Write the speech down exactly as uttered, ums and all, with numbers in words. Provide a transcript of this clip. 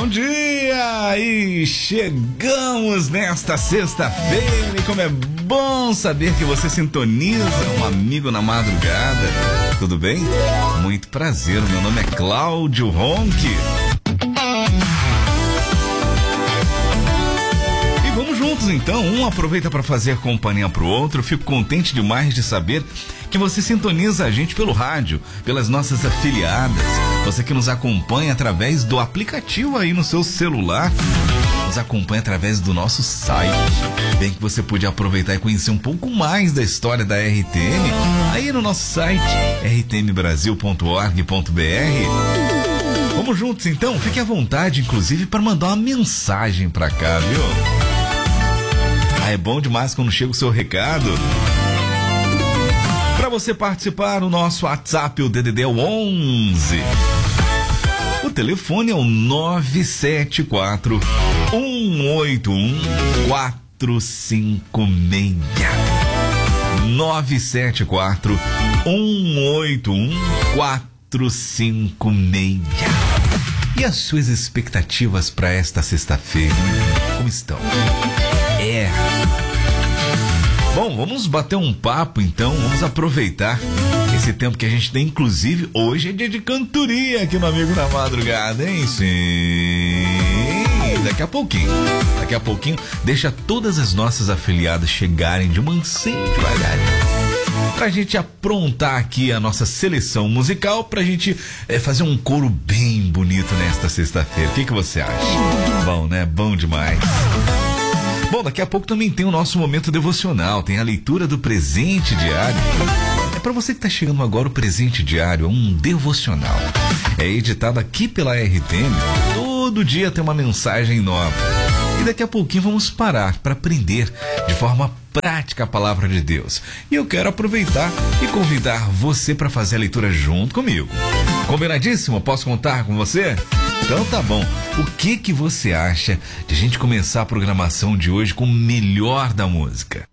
dia! E chegamos nesta sexta-feira e como é bom saber que você sintoniza um amigo na madrugada. Tudo bem? Muito prazer, meu nome é Cláudio Ronque. E vamos juntos então, um aproveita para fazer companhia pro outro. Eu fico contente demais de saber que você sintoniza a gente pelo rádio, pelas nossas afiliadas, você que nos acompanha através do aplicativo aí no seu celular, nos acompanha através do nosso site. Bem que você pode aproveitar e conhecer um pouco mais da história da R T M aí no nosso site r t m brasil ponto org ponto b r. Vamos juntos então, fique à vontade inclusive para mandar uma mensagem para cá, viu? Ah, é bom demais quando chega o seu recado. Para você participar, o nosso WhatsApp, o D D D é o onze. O telefone é o nove sete quatro, um oito um, quatro cinco seis. nove sete quatro, um oito um, quatro cinco seis. E as suas expectativas para esta sexta-feira? Como estão? É... Bom, vamos bater um papo então, vamos aproveitar esse tempo que a gente tem, inclusive hoje é dia de cantoria aqui no Amigo na Madrugada, hein? Sim, daqui a pouquinho, daqui a pouquinho, deixa todas as nossas afiliadas chegarem de mansinho devagarinho, pra gente aprontar aqui a nossa seleção musical, pra gente é, fazer um coro bem bonito nesta sexta-feira. O que que você acha? Bom, né? Bom demais. Bom, daqui a pouco também tem o nosso momento devocional, tem a leitura do presente diário. É para você que está chegando agora, o presente diário é um devocional. É editado aqui pela R T M, todo dia tem uma mensagem nova. E daqui a pouquinho vamos parar para aprender de forma prática a palavra de Deus. E eu quero aproveitar e convidar você para fazer a leitura junto comigo. Combinadíssimo? Posso contar com você? Então tá bom. O que que você acha de a gente começar a programação de hoje com o melhor da música?